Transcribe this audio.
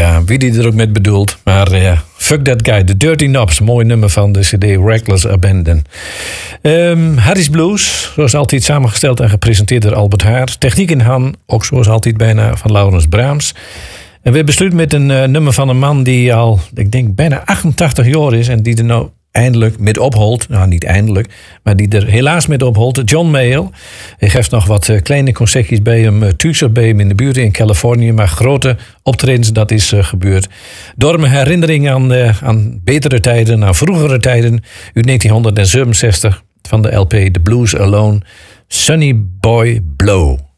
Ja, wie die er ook met bedoelt. Maar fuck that guy. The Dirty Knobs, mooi nummer van de CD Reckless Abandon. Harry's Blues, zoals altijd samengesteld en gepresenteerd door Albert Haar. Techniek in Han, ook zoals altijd bijna, van Laurens Braams. En we besluiten met een nummer van een man die al, ik denk, bijna 88 jaar is. En die er nou eindelijk met opholt. Nou, niet eindelijk, maar die er helaas met opholt. John Mayall. Hij geeft nog wat kleine concertjes bij hem thuis bij hem in de buurt in Californië. Maar grote optredens, dat is gebeurd. Door mijn herinnering aan betere tijden, aan vroegere tijden. Uit 1967 van de LP The Blues Alone. Sonny Boy Blow.